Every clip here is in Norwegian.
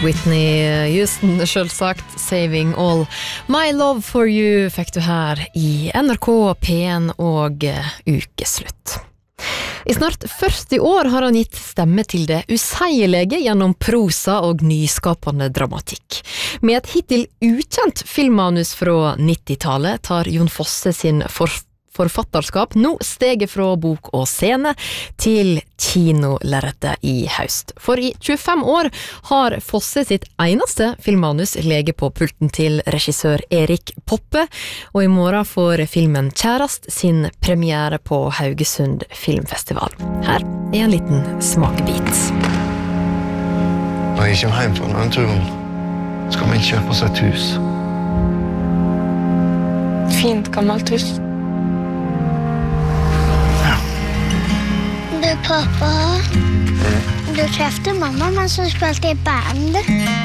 Whitney Houston, selvsagt Saving All My Love For You fikk du her i NRK P1 og ukeslutt. I snart 40 år har han gitt stemme til det useilige gjennom prosa og nyskapende dramatikk. Med et hittil ukjent filmmanus fra 90-tallet tar Jon Fosse sin forfatterskap nå steget fra bok og scene til kinolerretet i høst. For i 25 år har Fosse sitt eneste filmmanus lege på pulten til regissør Erik Poppe, og i morgen får filmen Kjærast sin premiere på Haugesund Filmfestival. Her er en liten smakebit. Når jeg kommer hjem fra denne turen, skal man kjøpe seg et hus. Fint, gammelt hus. Du, pappa, du trefte mamma mens hun spilte i band.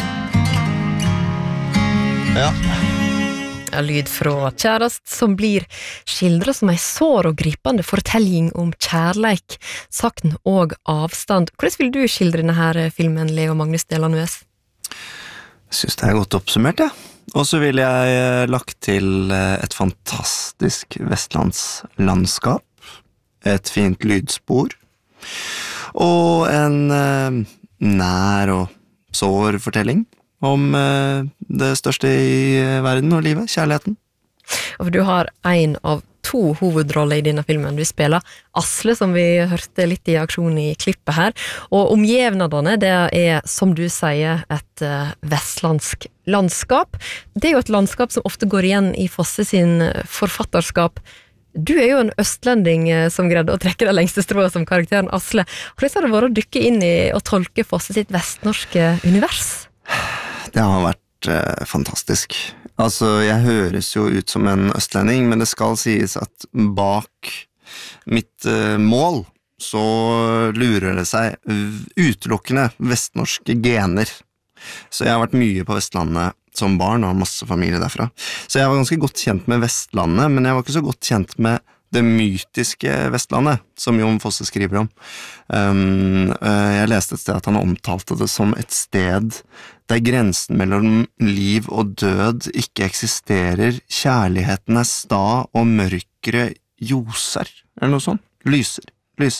Ja. Lyd fra Kjærast, som blir skildret som en sår og gripende fortelling om kjærleik, sakn og avstand. Hvordan vil du skildre denne her filmen, Leo Magnus Delanøes? Jeg synes det er godt oppsummert, ja. Og så vil jeg lagt til et fantastisk vestlandslandskap, et fint lydspor, og en nær og sår fortelling om det største i verden og livet, kjærligheten. Og du har en av to hovedroller i denne filmen. Du spiller Asle, som vi hørte litt i aksjon i klippet her, og omgjevnadene, det er, som du sier, et vestlandsk landskap. Det er jo et landskap som ofte går igjen i Fosse sin forfatterskap. Du er jo en østlending som greide å trekke det lengste strået som karakteren Asle. Hvordan har det vært å dykke inn i og tolke Fosse sitt vestnorske univers? Det har vært fantastisk. Altså, jeg høres jo ut som en østlending, men det skal sies at bak mitt mål så lurer det seg utelukkende vestnorske gener. Så jeg har vært mye på Vestlandet som barn og har masse familie derfra. Så jeg var ganske godt kjent med Vestlandet, men jeg var ikke så godt kjent med det mytiske Vestlandet, som Jon Fosse skriver om. Jeg leste et sted at han omtalte det som et sted der grensen mellom liv og død ikke eksisterer, kjærligheten er sta og mørkere ljoser, eller noe sånt. Lyser.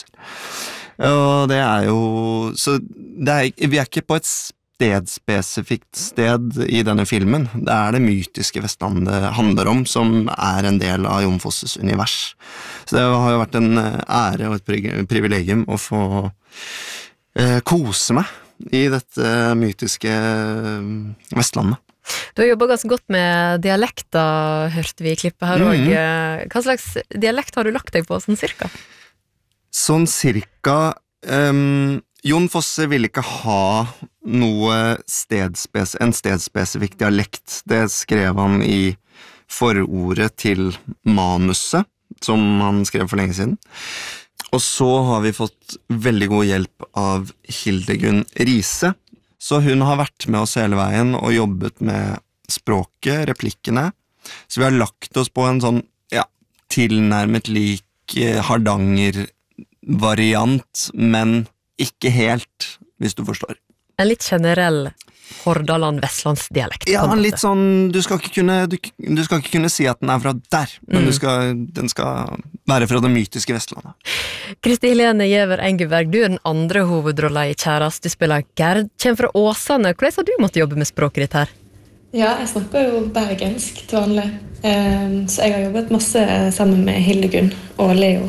Og det er jo, så vi er ikke på et spesifikt sted i denne filmen. Det er det mytiske Vestlandet det handler om, som er en del av Jon Fosses univers. Så det har jo vært en ære og et privilegium å få kose meg i dette mytiske Vestlandet. Du har jobbet ganske godt med dialekter, hørte vi i klippet her også. Hva slags dialekt har du lagt deg på, sånn cirka? Sånn cirka... Jon Fosse ville ikke ha en stedspesifikk dialekt. Det skrev han i forordet til manuset, som han skrev for lenge siden. Og så har vi fått veldig god hjelp av Hildegunn Riise. Så hun har vært med oss hele veien og jobbet med språket, replikkene. Så vi har lagt oss på en sånn, tilnærmet lik Hardanger-variant, men ikke helt, hvis du forstår. En litt generell Hordaland-Vestlandsdialekt. Ja, litt sånn, du skal ikke kunne si at den er fra der, men den skal være fra det mytiske Vestlandet. Kristi Helene Gjæver Engeberg, du er den andre hovedrollen i Kjærast. Du spiller Gerd, kommer fra Åsane. Hvordan har du måttet jobbe med språket ditt her? Ja, jeg snakker jo bergensk til vanlig, så jeg har jobbet masse sammen med Hildegunn og Leo.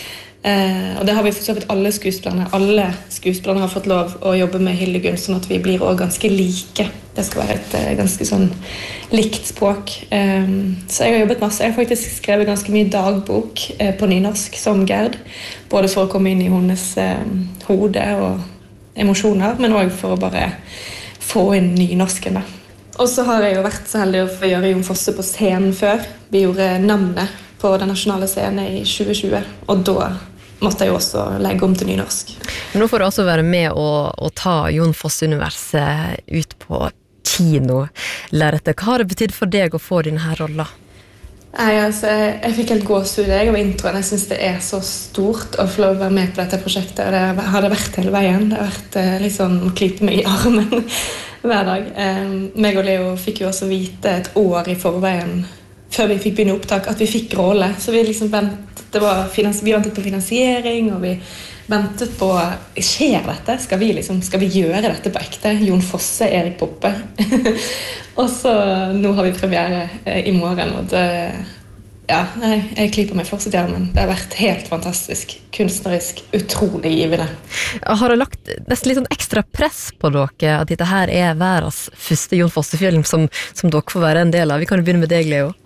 Og det har vi for så vidt alle skuespillerne har fått lov å jobbe med Hildegunn, sånn at vi blir også ganske like. Det skal være et ganske sånn likt språk. Så jeg har jobbet masse. Jeg har faktisk skrevet ganske mye dagbok på nynorsk som Gerd, både for å komme inn i hennes hode og emosjoner, men også for å bare få inn nynorsken. Og så har jeg jo vært så heldig å få gjøre Jon Fosse på scenen før. Vi gjorde navnet på den nasjonale scenen i 2020, og da måtte jeg jo også legge om til nynorsk. Nå får du også være med å ta Jon Fosse-universet ut på kinolerretet. Hva har det betydd for deg å få denne rollen? Nei, altså, jeg fikk helt gåsehud av introen. Jeg synes det er så stort å få lov å være med på dette prosjektet. Det har det vært hele veien. Det har vært litt sånn å klype meg i armen. hver dag. Meg og Leo fikk jo også vite et år I forveien, før vi fikk begynne opptak, at vi fikk rolle. Så vi liksom ventet på finansiering, og vi ventet på, skjer dette? Skal vi gjøre dette på ekte? Jon Fosse, Erik Poppe. Og så nå har vi premiere I morgen, og det... Ja, jeg klipper meg fortsatt I armen. Det har vært helt fantastisk, kunstnerisk, utrolig givende. Har det lagt nesten litt sånn ekstra press på dere at dette her verdens første Jon Fosse-film som dere får være en del av? Vi kan jo begynne med deg, Leo.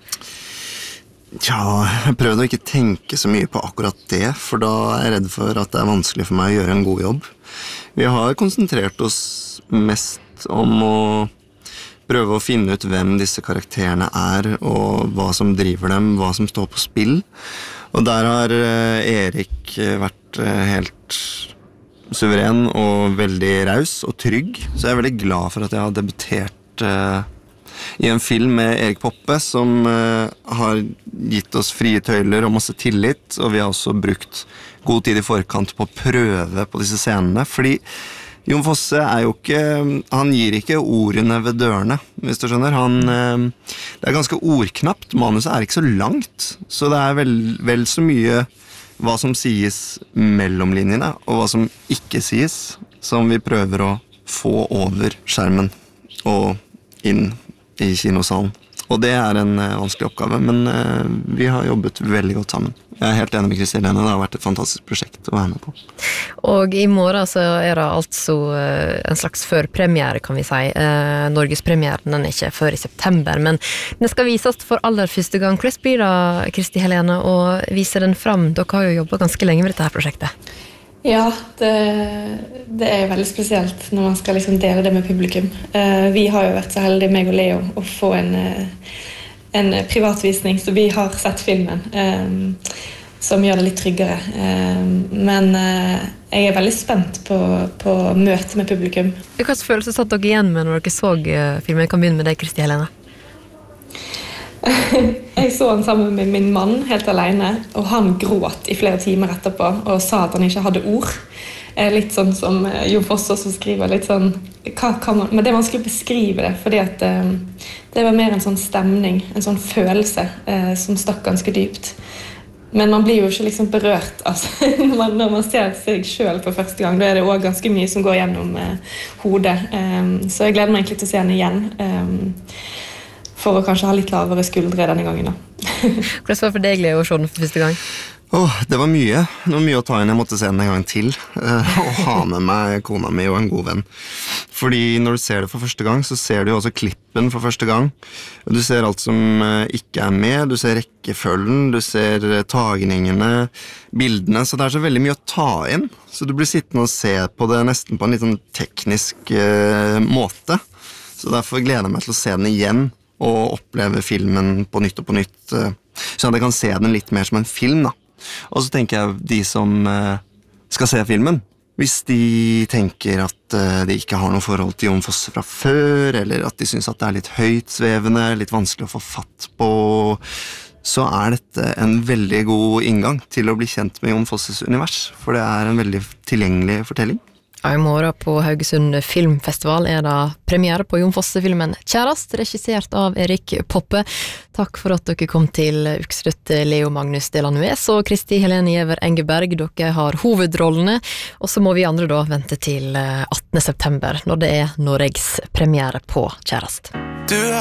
Ja, jeg prøvde å ikke tenke så mye på akkurat det, for da jeg redd for at det vanskelig for meg å gjøre en god jobb. Vi har konsentrert oss mest om å prøve å finne ut hvem disse karakterene og hva som driver dem, hva som står på spill. Og der har Erik vært helt suveren og veldig raus og trygg. Så jeg veldig glad for at jeg har debutert I en film med Erik Poppe, som har gitt oss frie tøyler og masse tillit, og vi har også brukt god tid I forkant på å prøve på disse scenene, fordi Jon Fosse jo ikke, han gir ikke ordene ved dørene, hvis du skjønner. Det ganske ordknapt, manuset ikke så langt, så det vel så mye hva som sies mellom linjene, og hva som ikke sies, som vi prøver å få over skjermen og inn I kinosalen. Og det en vanskelig oppgave, men vi har jobbet veldig godt sammen. Jeg helt enig med Kristi Helene, det har vært et fantastisk prosjekt å være med på. Og I morgen så det altså en slags førpremiere, kan vi si. Norgespremieren, den ikke før I september, men den skal vises for aller første gang. Hvordan blir det, Kristi Helene, å vise den fram? Dere har jo jobbet ganske lenge med dette her prosjektet. Ja, det veldig spesielt når man skal liksom dele det med publikum. Vi har jo vært så heldige, meg og Leo, å få en privatvisning, så vi har sett filmen, som gjør det litt tryggere. Men jeg veldig spent på møte med publikum. Hva følelse satt dere igjen med når dere så filmen? Jeg kan begynne med deg, Kristi Helene. Jeg så han sammen med min mann helt alene, og han gråt I flere timer etterpå og sa at han ikke hadde ord. Litt sånn som Jon Fosse også skriver, litt sånn, men det vanskelig å beskrive det, fordi at det var mer en sånn stemning, en sånn følelse som stakk ganske dypt. Men man blir jo ikke liksom berørt, altså, når man ser seg selv for første gang, da det også ganske mye som går gjennom hodet. Så jeg gleder meg egentlig til å se henne igjen. For å kanskje ha litt lavere skuldre denne gangen da. Hvordan var det for deg, Leo, å se den for første gang? Det var mye. Det var mye å ta inn. Jeg måtte se den en gang til. Og ha med meg kona mi og en god venn. Fordi når du ser det for første gang, så ser du jo også klippen for første gang. Du ser alt som ikke med. Du ser rekkefølgen, du ser tagningene, bildene. Så det så veldig mye å ta inn. Så du blir sittende og se på det nesten på en litt sånn teknisk måte. Så derfor gleder jeg meg til å se den igjen og oppleve filmen på nytt og på nytt, så jeg kan se den litt mer som en film da. Og så tenker jeg de som skal se filmen, hvis de tenker at de ikke har noe forhold til Jon Fosse fra før, eller at de synes at det litt høytsvevende, litt vanskelig å få fatt på, så dette en veldig god inngang til å bli kjent med Jon Fosses univers, for det en veldig tilgjengelig fortelling. I morgen på Haugesund Filmfestival det premiere på Jon Fosse-filmen Kjærast, regissert av Erik Poppe. Takk for at dere kom til Ukeslutt, Leo Magnus Delanues og Kristi Helene Giæver Engeberg. Dere har hovedrollene, og så må vi andre da vente til 18. september, når det Norges premiere på Kjærast.